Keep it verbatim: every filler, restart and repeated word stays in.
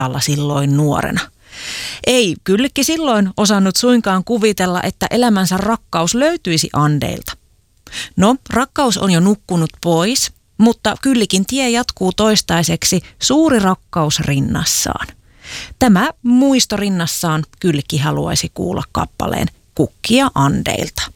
alla silloin nuorena. Ei Kyllikki silloin osannut suinkaan kuvitella, että elämänsä rakkaus löytyisi Andeilta. No, rakkaus on jo nukkunut pois, mutta Kyllikin tie jatkuu toistaiseksi suuri rakkaus rinnassaan. Tämä muisto rinnassaan Kyllikki haluaisi kuulla kappaleen Kukkia Andeilta.